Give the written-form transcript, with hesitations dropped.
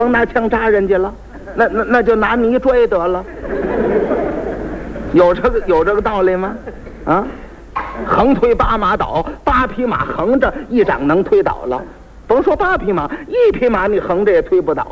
甭拿枪扎人家了，那就拿泥锥得了。有这个道理吗？啊，横推8马倒，8匹马横着一掌能推倒了。甭说8匹马，1匹马你横着也推不倒。